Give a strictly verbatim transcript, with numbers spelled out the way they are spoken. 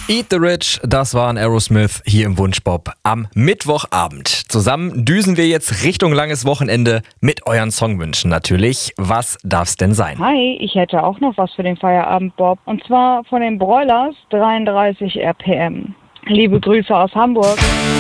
Eat the Rich, das war ein Aerosmith hier im Wunschbop am Mittwochabend. Zusammen düsen wir jetzt Richtung langes Wochenende mit euren Songwünschen natürlich. Was darf's denn sein? Hi, ich hätte auch noch was für den Feierabend, Bob. Und zwar von den Broilers dreiunddreißig R P M. Liebe Grüße aus Hamburg.